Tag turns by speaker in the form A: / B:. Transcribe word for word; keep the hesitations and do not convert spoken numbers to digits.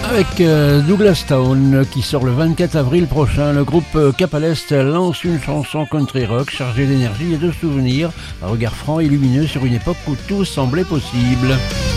A: Avec euh, Douglas Town qui sort le vingt-quatre avril prochain, le groupe euh, Cap à l'Est lance une chanson country rock chargée d'énergie et de souvenirs, un regard franc et lumineux sur une époque où tout semblait possible.